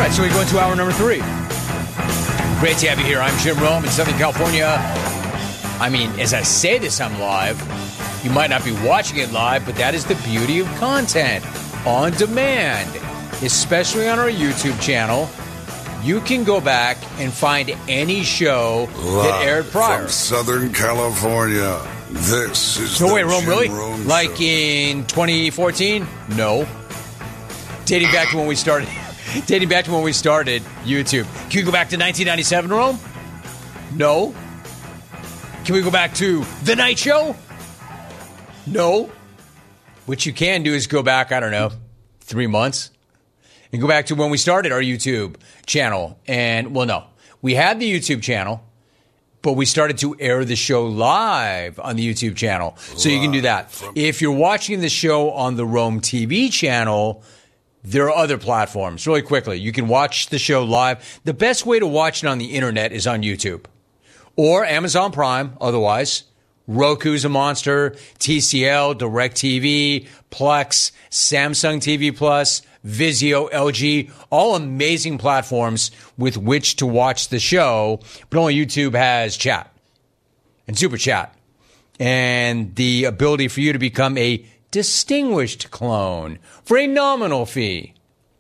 right, so we go into hour number 3. Great to have you here. I'm Jim Rome in Southern California. I mean, as I say this, I'm live. You might not be watching it live, but that is the beauty of content on demand, especially on our YouTube channel. You can go back and find any show that aired prior. From Southern California, this is No the way, Rome, Jim really? Rome Like Show. in 2014? No. Dating back to when we started YouTube. Can we go back to 1997, Rome? No. Can we go back to The Night Show? No. What you can do is go back, I don't know, 3 months and go back to when we started our YouTube channel. And, well, no. We had the YouTube channel, but we started to air the show live on the YouTube channel. So you can do that. If you're watching the show on the Rome TV channel, there are other platforms. Really quickly, you can watch the show live. The best way to watch it on the internet is on YouTube or Amazon Prime. Otherwise, Roku's a monster, TCL, DirecTV, Plex, Samsung TV Plus, Vizio, LG, all amazing platforms with which to watch the show. But only YouTube has chat and super chat and the ability for you to become a distinguished clone for a nominal fee.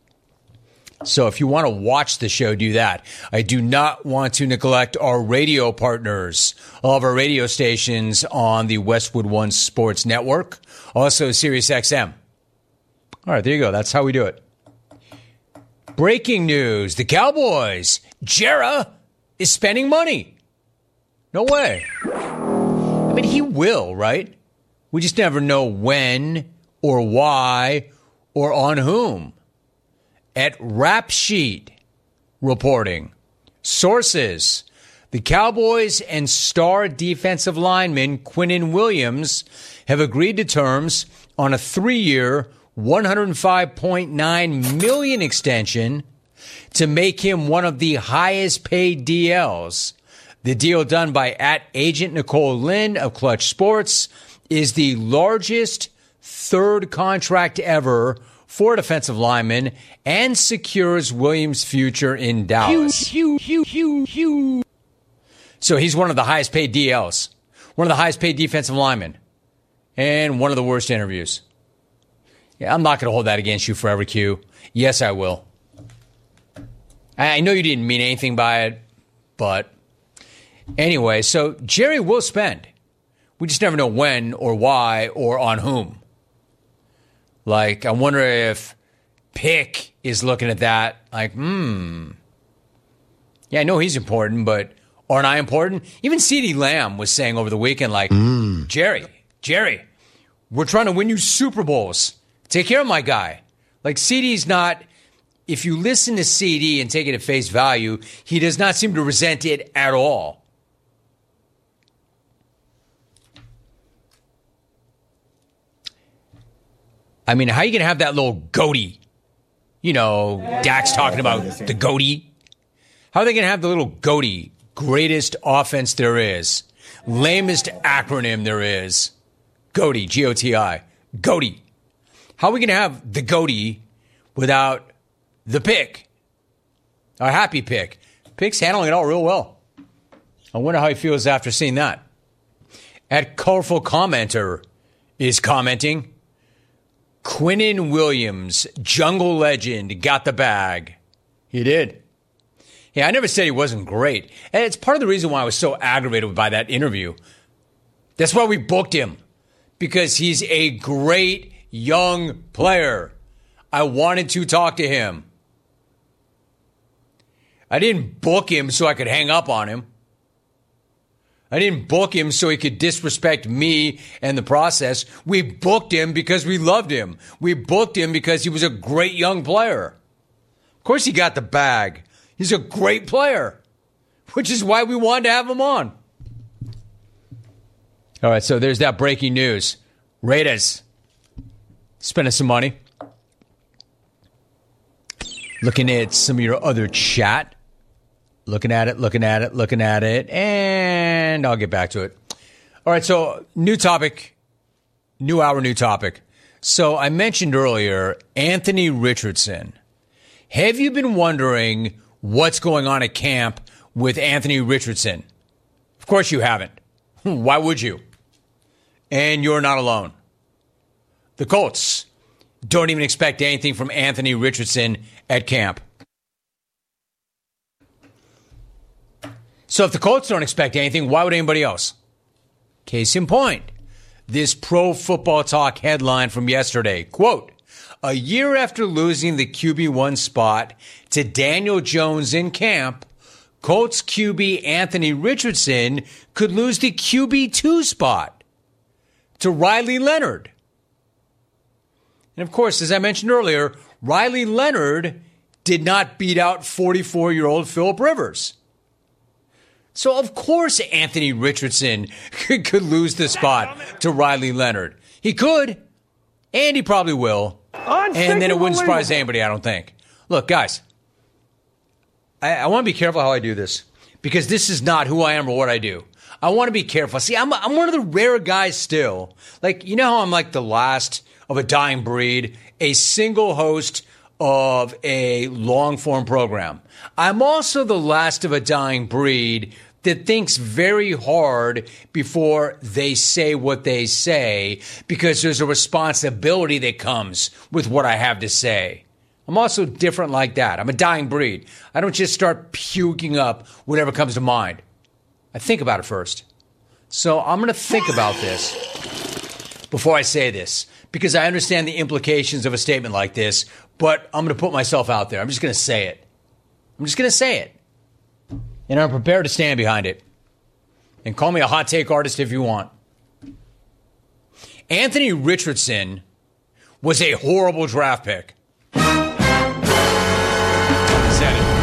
So if you want to watch the show, do that. I do not want to neglect our radio partners, all of our radio stations on the Westwood One Sports Network, also Sirius XM. All right, there you go. That's how we do it. Breaking news. The Cowboys. Jera is spending money. No way. I mean, he will, right? We just never know when or why or on whom. At Rap Sheet reporting, sources, the Cowboys and star defensive lineman Quinnen Williams have agreed to terms on a 3-year, $105.9 million extension to make him one of the highest paid DLs. The deal done by @agent Nicole Lynn of Clutch Sports is the largest third contract ever for a defensive lineman and secures Williams' future in Dallas. So he's one of the highest paid DLs, one of the highest paid defensive linemen, and one of the worst interviews. Yeah, I'm not going to hold that against you forever, Q. Yes, I will. I know you didn't mean anything by it, but anyway, so Jerry will spend. We just never know when or why or on whom. Like, I wonder if Pick is looking at that like, yeah, I know he's important, but aren't I important? Even CeeDee Lamb was saying over the weekend, like, Jerry, we're trying to win you Super Bowls. Take care of my guy. Like, CeeDee's not, if you listen to CeeDee and take it at face value, he does not seem to resent it at all. I mean, how are you going to have that little goatee? You know, Dak's talking about the goatee. How are they going to have the little goatee? Greatest offense there is. Lamest acronym there is. Goatee, G-O-T-I. Goatee. How are we going to have the goatee without the Pick? Our happy Pick. Pick's handling it all real well. I wonder how he feels after seeing that. At Colorful Commenter is commenting, Quinnen Williams, jungle legend, got the bag. He did. Yeah, I never said he wasn't great. And it's part of the reason why I was so aggravated by that interview. That's why we booked him. Because he's a great young player. I wanted to talk to him. I didn't book him so I could hang up on him. I didn't book him so he could disrespect me and the process. We booked him because we loved him. We booked him because he was a great young player. Of course he got the bag. He's a great player, which is why we wanted to have him on. All right, so there's that breaking news. Raiders spending some money. Looking at some of your other chat. Looking at it, and I'll get back to it. All right, so new topic, new hour, new topic. So I mentioned earlier, Anthony Richardson Have you been wondering what's going on at camp with Anthony Richardson? Of course you haven't. Why would you? And you're not alone. The Colts don't even expect anything from Anthony Richardson at camp. So if the Colts don't expect anything, why would anybody else? Case in point, this Pro Football Talk headline from yesterday, quote, a year after losing the QB1 spot to Daniel Jones in camp, Colts QB Anthony Richardson could lose the QB2 spot to Riley Leonard. And of course, as I mentioned earlier, Riley Leonard did not beat out 44-year-old Philip Rivers. So of course Anthony Richardson could lose the spot to Riley Leonard. He could, and he probably will. And then it wouldn't surprise anybody, I don't think. Look, guys, I want to be careful how I do this because this is not who I am or what I do. I want to be careful. See, I'm one of the rare guys still. Like, you know how I'm like the last of a dying breed, a single host of a long-form program. I'm also the last of a dying breed that thinks very hard before they say what they say because there's a responsibility that comes with what I have to say. I'm also different like that. I'm a dying breed. I don't just start puking up whatever comes to mind. I think about it first. So I'm going to think about this before I say this because I understand the implications of a statement like this, but I'm going to put myself out there. I'm just going to say it. I'm just going to say it. And I'm prepared to stand behind it. And call me a hot take artist if you want. Anthony Richardson was a horrible draft pick. Said it.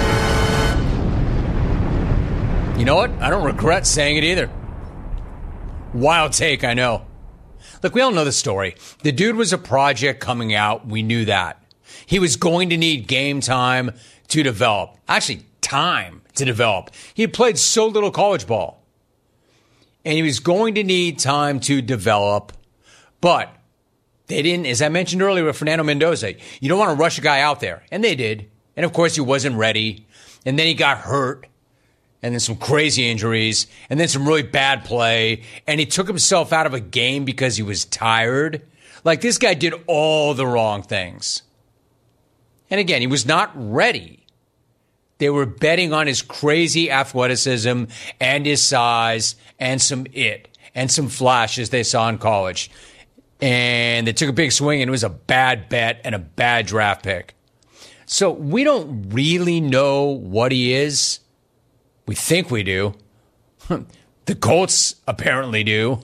You know what? I don't regret saying it either. Wild take, I know. Look, we all know the story. The dude was a project coming out. We knew that. He was going to need game time to develop. Actually, time to develop. He had played so little college ball. And he was going to need time to develop. But they didn't, as I mentioned earlier with Fernando Mendoza, you don't want to rush a guy out there. And they did. And of course, he wasn't ready. And then he got hurt. And then some crazy injuries. And then some really bad play. And he took himself out of a game because he was tired. Like, this guy did all the wrong things. And again, he was not ready. They were betting on his crazy athleticism and his size and some flashes they saw in college. And they took a big swing, and it was a bad bet and a bad draft pick. So we don't really know what he is. We think we do. The Colts apparently do.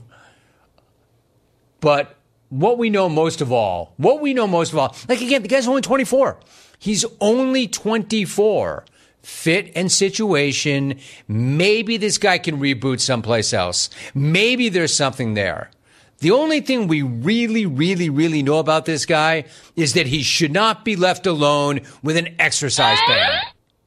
But what we know most of all, like again, the guy's only 24. He's only 24. Fit and situation. Maybe this guy can reboot someplace else. Maybe there's something there. The only thing we really, really, really know about this guy is that he should not be left alone with an exercise band.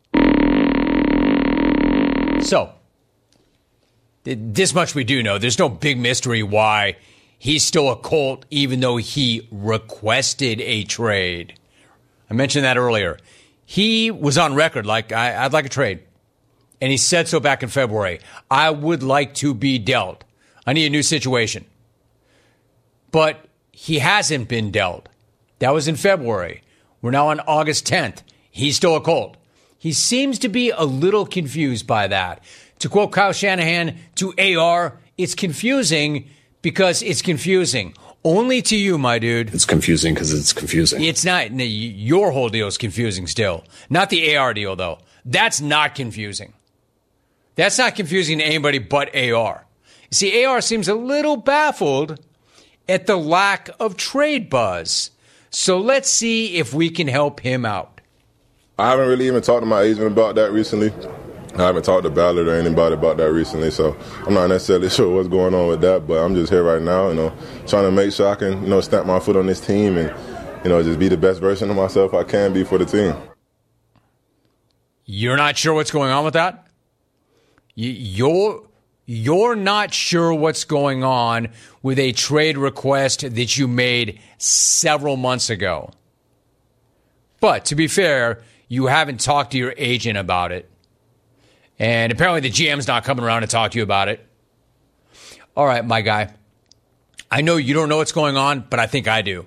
So, this much we do know. There's no big mystery why he's still a Colt, even though he requested a trade. I mentioned that earlier. He was on record like, I'd like a trade. And he said so back in February. I would like to be dealt. I need a new situation. But he hasn't been dealt. That was in February. We're now on August 10th. He's still a Colt. He seems to be a little confused by that. To quote Kyle Shanahan to AR, it's confusing because it's confusing. Only to you, my dude. It's confusing because it's confusing. It's not. Your whole deal is confusing still. Not the AR deal, though. That's not confusing. That's not confusing to anybody but AR. See, AR seems a little baffled at the lack of trade buzz. So let's see if we can help him out. I haven't really even talked to my agent about that recently. I haven't talked to Ballard or anybody about that recently, so I'm not necessarily sure what's going on with that, but I'm just here right now, trying to make sure I can, stamp my foot on this team and, just be the best version of myself I can be for the team. You're not sure what's going on with that? You're not sure what's going on with a trade request that you made several months ago. But to be fair, you haven't talked to your agent about it. And apparently the GM's not coming around to talk to you about it. All right, my guy. I know you don't know what's going on, but I think I do.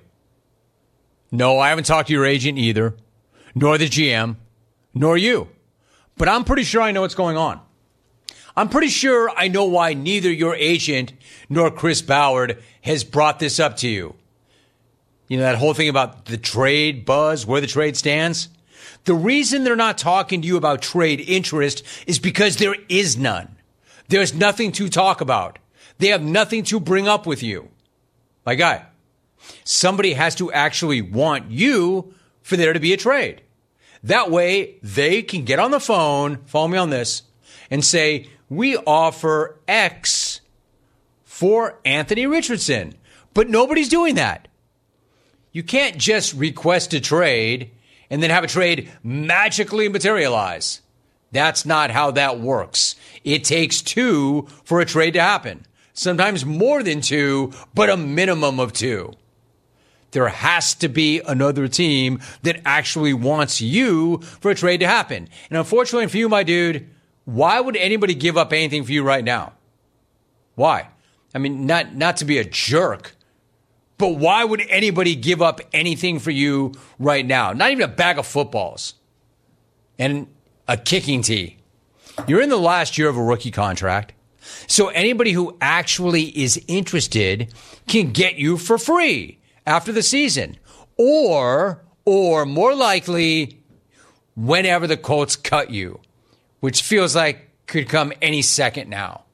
No, I haven't talked to your agent either, nor the GM, nor you. But I'm pretty sure I know what's going on. I'm pretty sure I know why neither your agent nor Chris Ballard has brought this up to you. You know, that whole thing about the trade buzz, where the trade stands? The reason they're not talking to you about trade interest is because there is none. There's nothing to talk about. They have nothing to bring up with you. My guy, somebody has to actually want you for there to be a trade. That way, they can get on the phone, follow me on this, and say, we offer X for Anthony Richardson. But nobody's doing that. You can't just request a trade and then have a trade magically materialize. That's not how that works. It takes two for a trade to happen. Sometimes more than two, but a minimum of two. There has to be another team that actually wants you for a trade to happen. And unfortunately for you, my dude, why would anybody give up anything for you right now? Why? I mean, not to be a jerk, but why would anybody give up anything for you right now? Not even a bag of footballs and a kicking tee. You're in the last year of a rookie contract. So anybody who actually is interested can get you for free after the season. Or more likely, whenever the Colts cut you, which feels like could come any second now.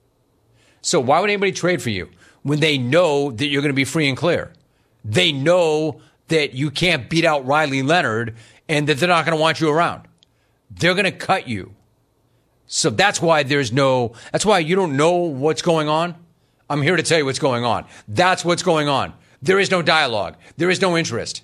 So why would anybody trade for you when they know that you're going to be free and clear? They know that you can't beat out Riley Leonard and that they're not going to want you around. They're going to cut you. So that's why that's why you don't know what's going on. I'm here to tell you what's going on. That's what's going on. There is no dialogue. There is no interest.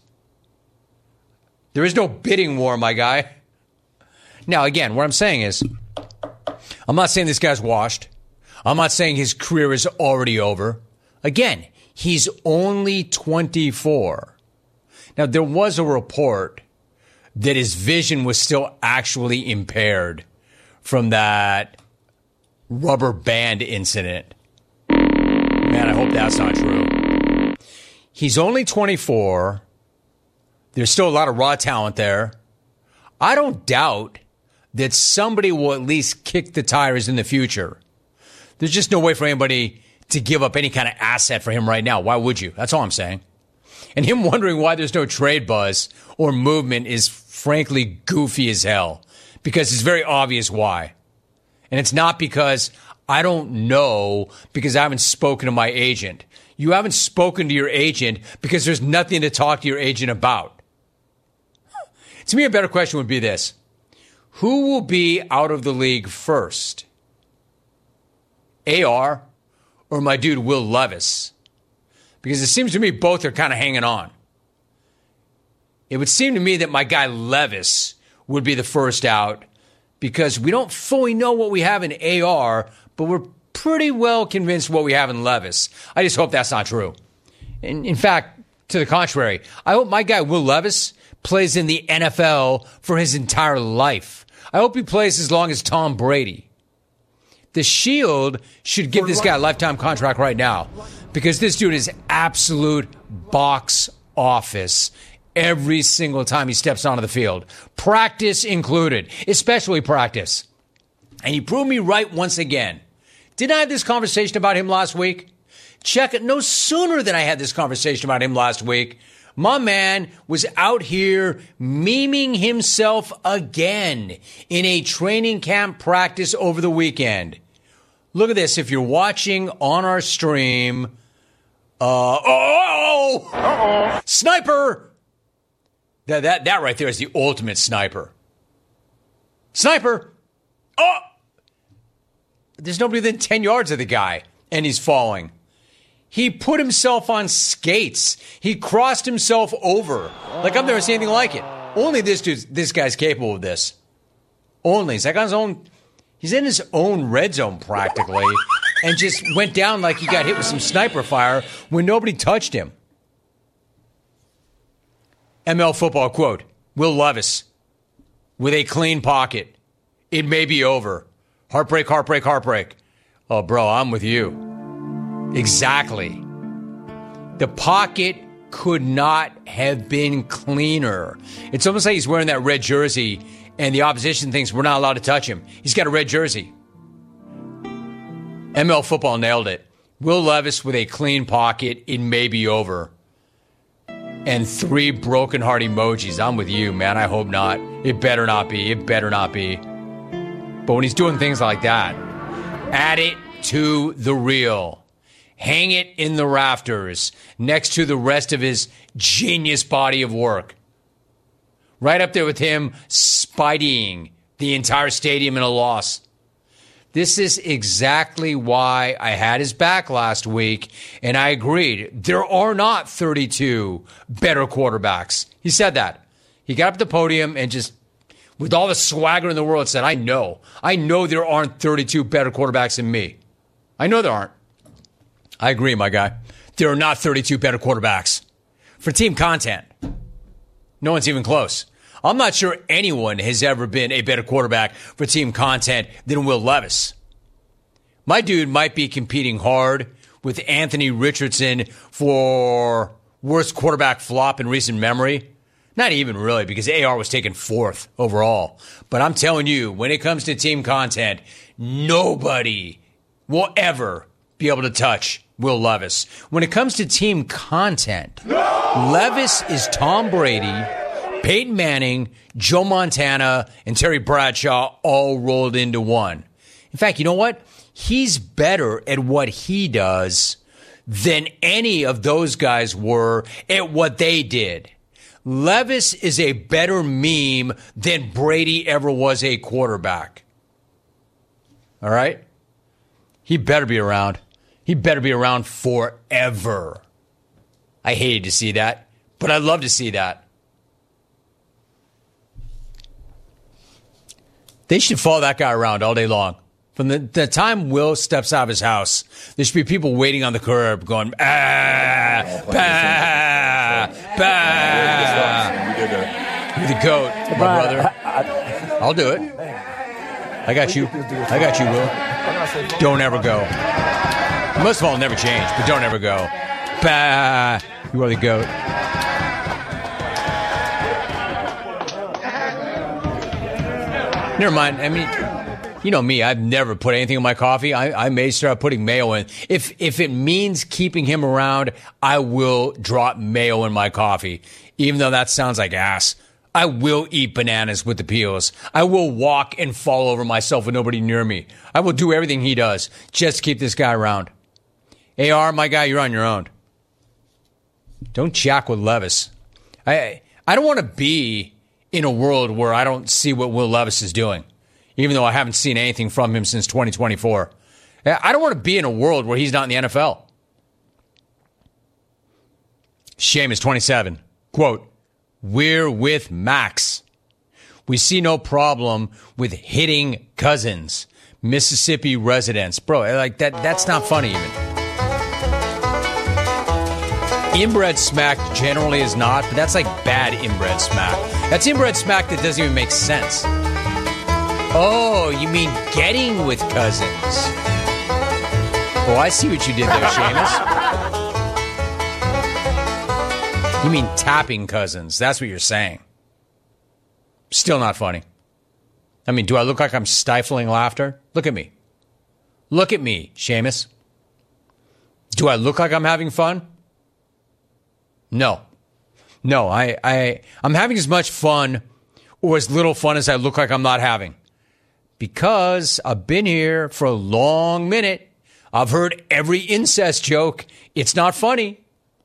There is no bidding war, my guy. Now, again, what I'm saying is, I'm not saying this guy's washed. I'm not saying his career is already over. Again, he's only 24. Now, there was a report that his vision was still actually impaired from that rubber band incident. Man, I hope that's not true. He's only 24. There's still a lot of raw talent there. I don't doubt that somebody will at least kick the tires in the future. There's just no way for anybody to give up any kind of asset for him right now. Why would you? That's all I'm saying. And him wondering why there's no trade buzz or movement is frankly goofy as hell, because it's very obvious why. And it's not because I don't know, because I haven't spoken to my agent. You haven't spoken to your agent because there's nothing to talk to your agent about. To me, a better question would be this. Who will be out of the league first? AR or my dude Will Levis? Because it seems to me both are kind of hanging on. It would seem to me that my guy Levis would be the first out because we don't fully know what we have in AR, but we're pretty well convinced what we have in Levis. I just hope that's not true. In fact, to the contrary, I hope my guy Will Levis plays in the NFL for his entire life. I hope he plays as long as Tom Brady. The Shield should give this guy a lifetime contract right now because this dude is absolute box office every single time he steps onto the field. Practice included, especially practice. And he proved me right once again. Didn't I have this conversation about him last week? Check it. No sooner than I had this conversation about him last week, my man was out here memeing himself again in a training camp practice over the weekend. Look at this. If you're watching on our stream, sniper! That right there is the ultimate sniper. Sniper! Oh! There's nobody within 10 yards of the guy, and he's falling. He put himself on skates. He crossed himself over. Like I've never seen anything like it. Only this guy's capable of this. Only. He's like on his own. He's in his own red zone practically, and just went down like he got hit with some sniper fire when nobody touched him. ML football quote, Will Levis. with a clean pocket. It may be over. Heartbreak, heartbreak, heartbreak. Oh, bro, I'm with you. Exactly. The pocket could not have been cleaner. It's almost like he's wearing that red jersey and the opposition thinks we're not allowed to touch him. He's got a red jersey. ML football nailed it. Will Levis with a clean pocket. It may be over. And 3 broken heart emojis. I'm with you, man. I hope not. It better not be. It better not be. But when he's doing things like that, add it to the reel. Hang it in the rafters next to the rest of his genius body of work. Right up there with him spideying the entire stadium in a loss. This is exactly why I had his back last week, and I agreed. There are not 32 better quarterbacks. He said that. He got up at the podium and just, with all the swagger in the world, said, I know there aren't 32 better quarterbacks than me. I know there aren't. I agree, my guy. There are not 32 better quarterbacks. For team content, no one's even close. I'm not sure anyone has ever been a better quarterback for team content than Will Levis. My dude might be competing hard with Anthony Richardson for worst quarterback flop in recent memory. Not even really, because AR was taken 4th overall. But I'm telling you, when it comes to team content, nobody will ever be able to touch Will Levis. When it comes to team content, Levis is Tom Brady, Peyton Manning, Joe Montana, and Terry Bradshaw all rolled into one. In fact, you know what? He's better at what he does than any of those guys were at what they did. Levis is a better meme than Brady ever was a quarterback. All right? He better be around. He better be around forever. I hated to see that, but I'd love to see that. They should follow that guy around all day long. From the time Will steps out of his house, there should be people waiting on the curb going, bah, bah, bah. You're the GOAT, my brother. I'll do it. I got you. I got you, Will. Don't ever go. Most of all, never change, but don't ever go. Bah, you are the GOAT. Never mind. I mean, you know me. I've never put anything in my coffee. I may start putting mayo in. If it means keeping him around, I will drop mayo in my coffee, even though that sounds like ass. I will eat bananas with the peels. I will walk and fall over myself with nobody near me. I will do everything he does just to keep this guy around. AR, my guy, you're on your own. Don't jack with Levis. I don't want to be in a world where I don't see what Will Levis is doing, even though I haven't seen anything from him since 2024. I don't want to be in a world where he's not in the NFL. Seamus 27, quote, "We're with Max. We see no problem with hitting Cousins, Mississippi residents." Bro, like that's not funny even. Inbred smack generally is not, but that's like bad inbred smack. That's inbred smack that doesn't even make sense. Oh, you mean getting with Cousins? Oh, I see what you did there, Seamus. You mean tapping Cousins. That's what you're saying. Still not funny. I mean, do I look like I'm stifling laughter? Look at me. Look at me, Seamus. Do I look like I'm having fun? No. No, I'm having as much fun or as little fun as I look like I'm not having. Because I've been here for a long minute. I've heard every incest joke. It's not funny.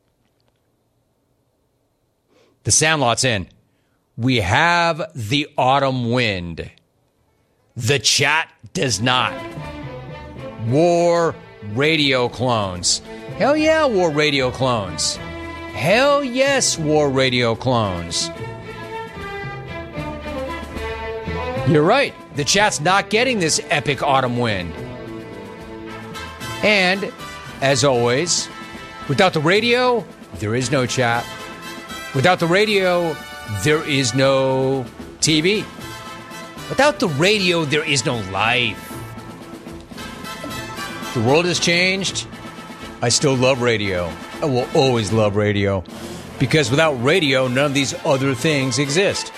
The Sandlot's in. We have the autumn wind. The chat does not. War radio clones. Hell yeah, war radio clones. Hell yes, war radio clones. You're right. The chat's not getting this epic autumn wind. And, as always, without the radio, there is no chat. Without the radio, there is no TV. Without the radio, there is no life. The world has changed. I still love radio. I will always love radio. Because without radio, none of these other things exist.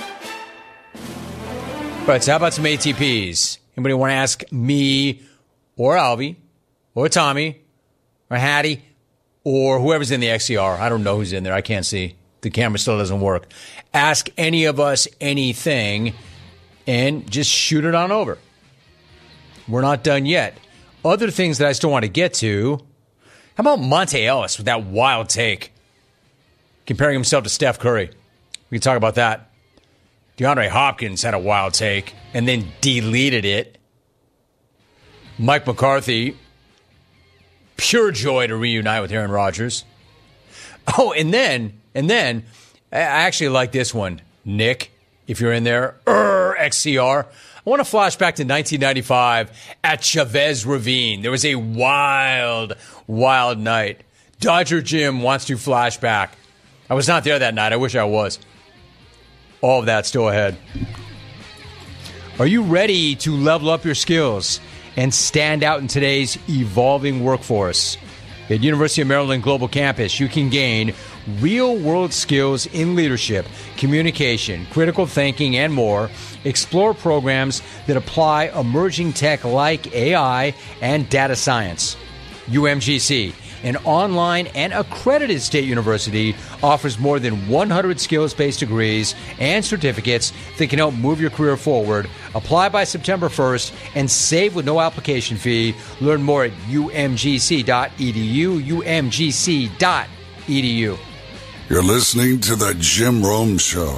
All right, so how about some ATPs? Anybody want to ask me or Alvy or Tommy or Hattie or whoever's in the XCR? I don't know who's in there. I can't see. The camera still doesn't work. Ask any of us anything and just shoot it on over. We're not done yet. Other things that I still want to get to. How about Monte Ellis with that wild take? Comparing himself to Steph Curry. We can talk about that. DeAndre Hopkins had a wild take and then deleted it. Mike McCarthy, pure joy to reunite with Aaron Rodgers. Oh, and then, I actually like this one. Nick, if you're in there, XCR. I want to flash back to 1995 at Chavez Ravine. There was a wild, wild night. Dodger Jim wants to flash back. I was not there that night. I wish I was. All of that still ahead. Are you ready to level up your skills and stand out in today's evolving workforce? At University of Maryland Global Campus, you can gain real-world skills in leadership, communication, critical thinking, and more. Explore programs that apply emerging tech like AI and data science. UMGC, an online and accredited state university, offers more than 100 skills-based degrees and certificates that can help move your career forward. Apply by September 1st and save with no application fee. Learn more at umgc.edu, umgc.edu. You're listening to The Jim Rome Show.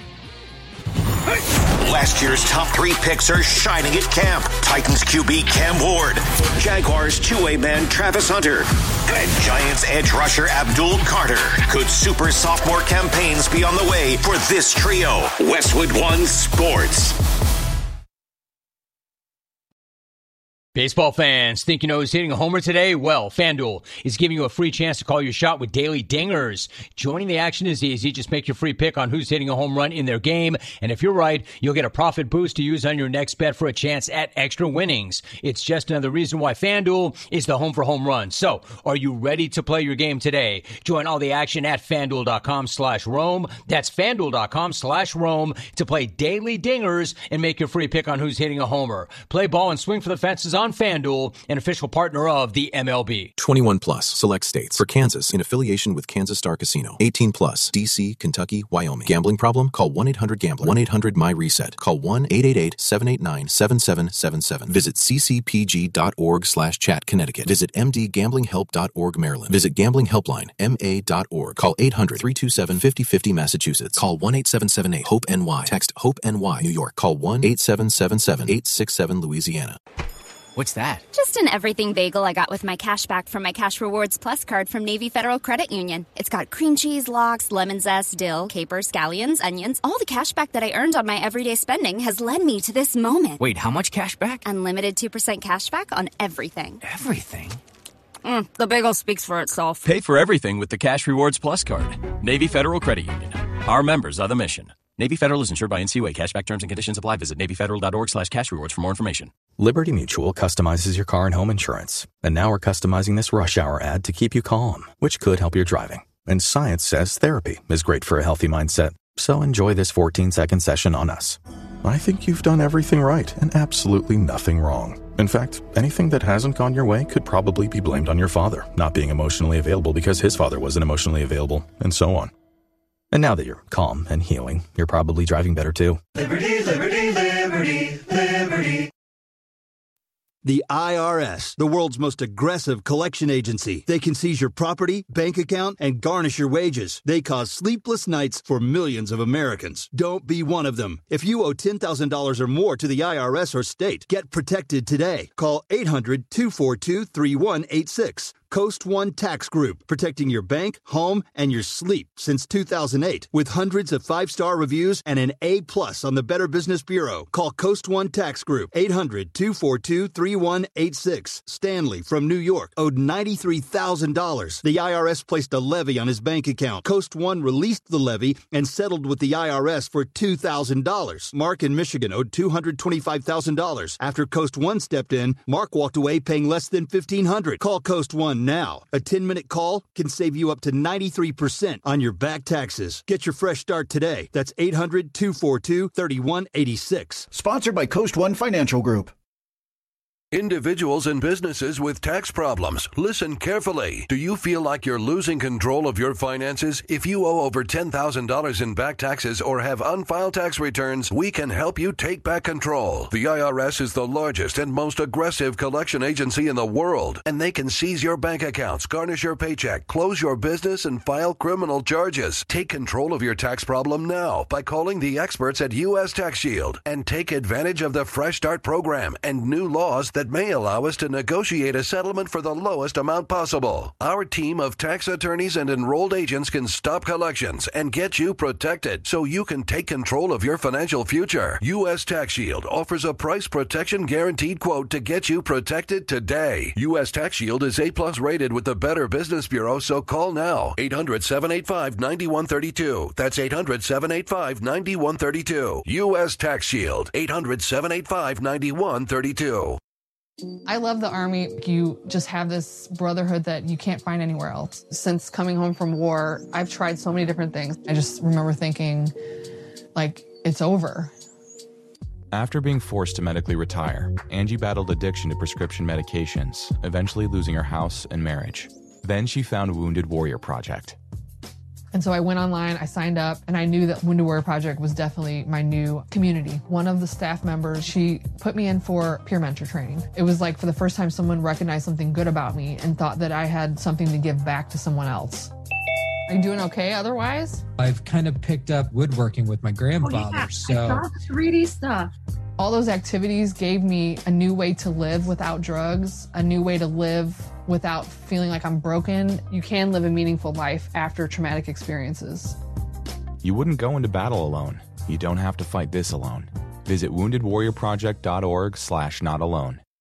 Last year's top 3 picks are shining at camp. Titans QB Cam Ward, Jaguars two-way man Travis Hunter, and Giants edge rusher Abdul Carter. Could super sophomore campaigns be on the way for this trio? Westwood One Sports. Baseball fans, think you know who's hitting a homer today? Well, FanDuel is giving you a free chance to call your shot with daily dingers. Joining the action is easy. Just make your free pick on who's hitting a home run in their game. And if you're right, you'll get a profit boost to use on your next bet for a chance at extra winnings. It's just another reason why FanDuel is the home for home runs. So, are you ready to play your game today? Join all the action at FanDuel.com/Rome. That's FanDuel.com/Rome to play daily dingers and make your free pick on who's hitting a homer. Play ball and swing for the fences on FanDuel, an official partner of the MLB. 21 plus, select states. For Kansas, in affiliation with Kansas Star Casino. 18 plus, D.C., Kentucky, Wyoming. Gambling problem? Call 1-800-GAMBLER. 1-800-MY-RESET. Call 1-888-789-7777. Visit ccpg.org/chat, Connecticut. Visit mdgamblinghelp.org, Maryland. Visit gamblinghelpline, ma.org. Call 800-327-5050, Massachusetts. Call 1-8778-HOPE-NY. Text HOPE-NY, New York. Call 1-8777-867, Louisiana. What's that? Just an everything bagel I got with my cash back from my Cash Rewards Plus card from Navy Federal Credit Union. It's got cream cheese, lox, lemon zest, dill, capers, scallions, onions. All the cash back that I earned on my everyday spending has led me to this moment. Wait, how much cash back? Unlimited 2% cash back on everything. Everything? The bagel speaks for itself. Pay for everything with the Cash Rewards Plus card. Navy Federal Credit Union. Our members are the mission. Navy Federal is insured by NCUA. Cashback terms and conditions apply. Visit NavyFederal.org/cash rewards for more information. Liberty Mutual customizes your car and home insurance. And now we're customizing this rush hour ad to keep you calm, which could help your driving. And science says therapy is great for a healthy mindset. So enjoy this 14-second session on us. I think you've done everything right and absolutely nothing wrong. In fact, anything that hasn't gone your way could probably be blamed on your father not being emotionally available because his father wasn't emotionally available, and so on. And now that you're calm and healing, you're probably driving better too. Liberty, liberty, liberty, liberty. The IRS, the world's most aggressive collection agency. They can seize your property, bank account, and garnish your wages. They cause sleepless nights for millions of Americans. Don't be one of them. If you owe $10,000 or more to the IRS or state, get protected today. Call 800-242-3186. Coast One Tax Group, protecting your bank, home, and your sleep since 2008. With hundreds of 5-star reviews and an A+ on the Better Business Bureau. Call Coast One Tax Group, 800-242-3186. Stanley from New York owed $93,000. The IRS placed a levy on his bank account. Coast One released the levy and settled with the IRS for $2,000. Mark in Michigan owed $225,000. After Coast One stepped in, Mark walked away paying less than $1,500. Call Coast One now. A 10-minute call can save you up to 93% on your back taxes. Get your fresh start today. That's 800-242-3186. Sponsored by Coast One Financial Group. Individuals and businesses with tax problems, listen carefully. Do you feel like you're losing control of your finances? If you owe over $10,000 in back taxes or have unfiled tax returns, we can help you take back control. The IRS is the largest and most aggressive collection agency in the world, and they can seize your bank accounts, garnish your paycheck, close your business, and file criminal charges. Take control of your tax problem now by calling the experts at U.S. Tax Shield and take advantage of the Fresh Start program and new laws that may allow us to negotiate a settlement for the lowest amount possible. Our team of tax attorneys and enrolled agents can stop collections and get you protected so you can take control of your financial future. U.S. Tax Shield offers a price protection guaranteed quote to get you protected today. U.S. Tax Shield is A+ rated with the Better Business Bureau, so call now. 800-785-9132. That's 800-785-9132. U.S. Tax Shield. 800-785-9132. I love the Army. You just have this brotherhood that you can't find anywhere else. Since coming home from war, I've tried so many different things. I just remember thinking, like, it's over. After being forced to medically retire, Angie battled addiction to prescription medications, eventually losing her house and marriage. Then she found Wounded Warrior Project. And so I went online, I signed up, and I knew that Wounded Warrior Project was definitely my new community. One of the staff members, she put me in for peer mentor training. It was like for the first time someone recognized something good about me and thought that I had something to give back to someone else. Are you doing okay otherwise? I've kind of picked up woodworking with my grandfather, I so... saw 3D stuff. All those activities gave me a new way to live without drugs, a new way to live without feeling like I'm broken. You can live a meaningful life after traumatic experiences. You wouldn't go into battle alone. You don't have to fight this alone. Visit woundedwarriorproject.org/notalone.